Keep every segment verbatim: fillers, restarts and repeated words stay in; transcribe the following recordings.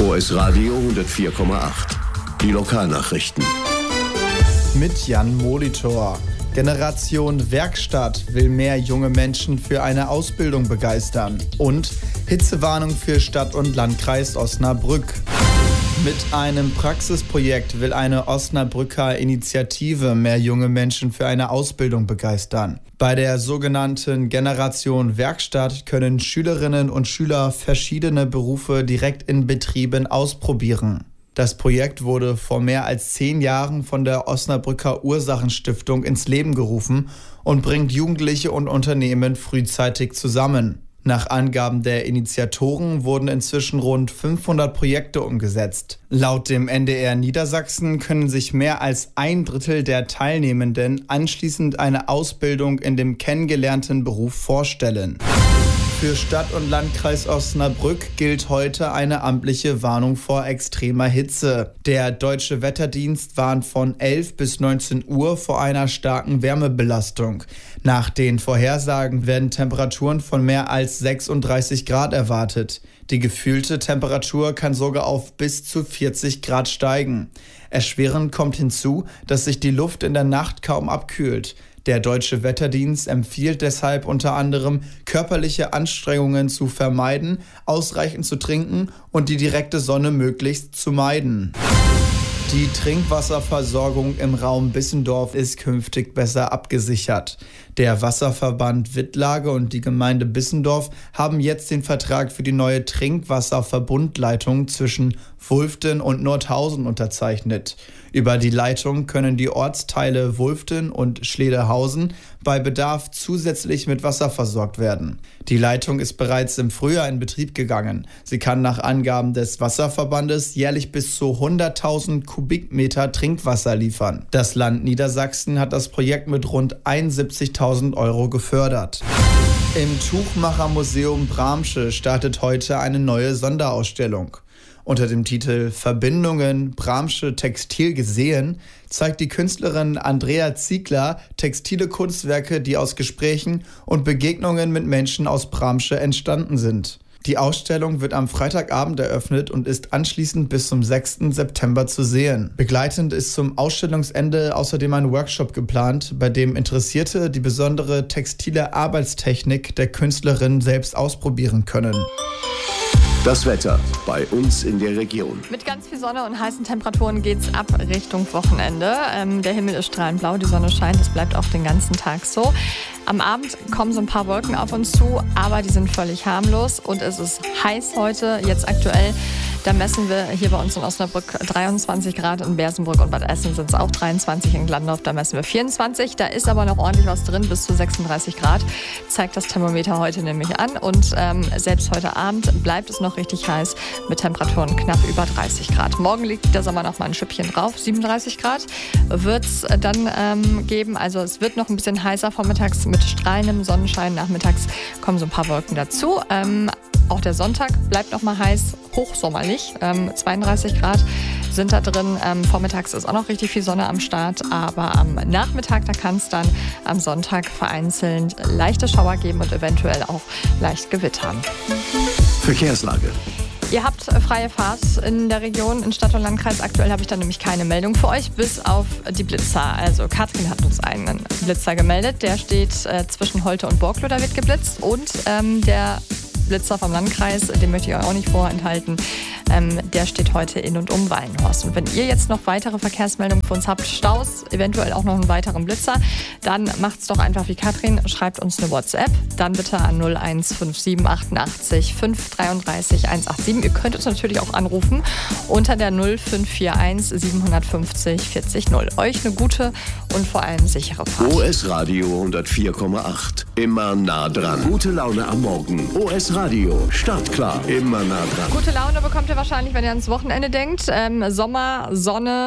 O S Radio hundertvier Komma acht. Die Lokalnachrichten. Mit Jan Molitor. Generation Werkstatt will mehr junge Menschen für eine Ausbildung begeistern. Und Hitzewarnung für Stadt- und Landkreis Osnabrück. Mit einem Praxisprojekt will eine Osnabrücker Initiative mehr junge Menschen für eine Ausbildung begeistern. Bei der sogenannten Generation Werkstatt können Schülerinnen und Schüler verschiedene Berufe direkt in Betrieben ausprobieren. Das Projekt wurde vor mehr als zehn Jahren von der Osnabrücker Ursachenstiftung ins Leben gerufen und bringt Jugendliche und Unternehmen frühzeitig zusammen. Nach Angaben der Initiatoren wurden inzwischen rund fünfhundert Projekte umgesetzt. Laut dem N D R Niedersachsen können sich mehr als ein Drittel der Teilnehmenden anschließend eine Ausbildung in dem kennengelernten Beruf vorstellen. Für Stadt- und Landkreis Osnabrück gilt heute eine amtliche Warnung vor extremer Hitze. Der Deutsche Wetterdienst warnt von elf bis neunzehn Uhr vor einer starken Wärmebelastung. Nach den Vorhersagen werden Temperaturen von mehr als sechsunddreißig Grad erwartet. Die gefühlte Temperatur kann sogar auf bis zu vierzig Grad steigen. Erschwerend kommt hinzu, dass sich die Luft in der Nacht kaum abkühlt. Der Deutsche Wetterdienst empfiehlt deshalb unter anderem, körperliche Anstrengungen zu vermeiden, ausreichend zu trinken und die direkte Sonne möglichst zu meiden. Die Trinkwasserversorgung im Raum Bissendorf ist künftig besser abgesichert. Der Wasserverband Wittlage und die Gemeinde Bissendorf haben jetzt den Vertrag für die neue Trinkwasserverbundleitung zwischen Wulften und Nordhausen unterzeichnet. Über die Leitung können die Ortsteile Wulften und Schledehausen bei Bedarf zusätzlich mit Wasser versorgt werden. Die Leitung ist bereits im Frühjahr in Betrieb gegangen. Sie kann nach Angaben des Wasserverbandes jährlich bis zu hunderttausend Kubikmeter Trinkwasser liefern. Das Land Niedersachsen hat das Projekt mit rund einundsiebzigtausend Euro gefördert. Im Tuchmachermuseum Bramsche startet heute eine neue Sonderausstellung. Unter dem Titel Verbindungen Bramsche Textil gesehen zeigt die Künstlerin Andrea Ziegler textile Kunstwerke, die aus Gesprächen und Begegnungen mit Menschen aus Bramsche entstanden sind. Die Ausstellung wird am Freitagabend eröffnet und ist anschließend bis zum sechsten September zu sehen. Begleitend ist zum Ausstellungsende außerdem ein Workshop geplant, bei dem Interessierte die besondere textile Arbeitstechnik der Künstlerin selbst ausprobieren können. Das Wetter bei uns in der Region. Mit ganz viel Sonne und heißen Temperaturen geht's ab Richtung Wochenende. Ähm, der Himmel ist strahlend blau, die Sonne scheint, es bleibt auch den ganzen Tag so. Am Abend kommen so ein paar Wolken auf uns zu, aber die sind völlig harmlos und es ist heiß heute, jetzt aktuell. Da messen wir hier bei uns in Osnabrück dreiundzwanzig Grad, in Bersenbrück und Bad Essen sind es auch dreiundzwanzig, in Glandorf, da messen wir vierundzwanzig. Da ist aber noch ordentlich was drin, bis zu sechsunddreißig Grad, zeigt das Thermometer heute nämlich an. Und ähm, selbst heute Abend bleibt es noch richtig heiß mit Temperaturen knapp über dreißig Grad. Morgen liegt der Sommer noch mal ein Schüppchen drauf, siebenunddreißig Grad wird es dann ähm, geben. Also es wird noch ein bisschen heißer vormittags mit strahlendem Sonnenschein. Nachmittags kommen so ein paar Wolken dazu. Ähm, Auch der Sonntag bleibt noch mal heiß, hochsommerlich. Ähm, zweiunddreißig Grad sind da drin. Ähm, vormittags ist auch noch richtig viel Sonne am Start. Aber am Nachmittag, da kann es dann am Sonntag vereinzelt leichte Schauer geben und eventuell auch leicht gewittern. Verkehrslage. Ihr habt freie Fahrt in der Region, in Stadt und Landkreis. Aktuell habe ich da nämlich keine Meldung für euch, bis auf die Blitzer. Also Katrin hat uns einen Blitzer gemeldet. Der steht äh, zwischen Holte und Borglo, da wird geblitzt. Und ähm, der Blitzer vom Landkreis, den möchte ich euch auch nicht vorenthalten, ähm, der steht heute in und um Wallenhorst. Und wenn ihr jetzt noch weitere Verkehrsmeldungen für uns habt, Staus, eventuell auch noch einen weiteren Blitzer, dann macht's doch einfach wie Katrin, schreibt uns eine WhatsApp, dann bitte an null eins fünf sieben achtundachtzig fünf dreiunddreißig hundertsiebenundachtzig. Ihr könnt uns natürlich auch anrufen unter der null fünf vier eins siebenhundertfünfzig vierzig null. Euch eine gute und vor allem sichere Fahrt. O S Radio hundertvier Komma acht. Immer nah dran. Gute Laune am Morgen. O S Radio. Startklar. Immer nah dran. Gute Laune bekommt ihr wahrscheinlich, wenn ihr ans Wochenende denkt. Ähm, Sommer, Sonne,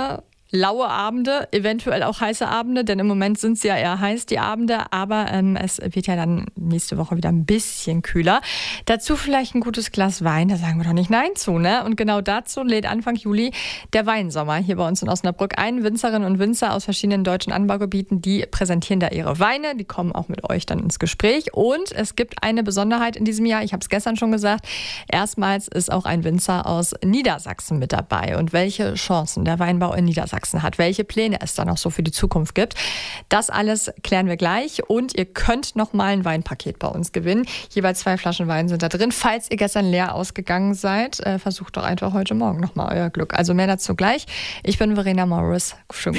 laue Abende, eventuell auch heiße Abende, denn im Moment sind es ja eher heiß, die Abende, aber ähm, es wird ja dann nächste Woche wieder ein bisschen kühler. Dazu vielleicht ein gutes Glas Wein, da sagen wir doch nicht Nein zu, ne? Und genau dazu lädt Anfang Juli der Weinsommer hier bei uns in Osnabrück ein. Winzerinnen und Winzer aus verschiedenen deutschen Anbaugebieten, die präsentieren da ihre Weine, die kommen auch mit euch dann ins Gespräch. Und es gibt eine Besonderheit in diesem Jahr, ich habe es gestern schon gesagt, erstmals ist auch ein Winzer aus Niedersachsen mit dabei. Und welche Chancen der Weinbau in Niedersachsen hat, welche Pläne es da noch so für die Zukunft gibt. Das alles klären wir gleich und ihr könnt noch mal ein Weinpaket bei uns gewinnen. Jeweils zwei Flaschen Wein sind da drin. Falls ihr gestern leer ausgegangen seid, äh, versucht doch einfach heute Morgen noch mal euer Glück. Also mehr dazu gleich. Ich bin Verena Morris. Schön.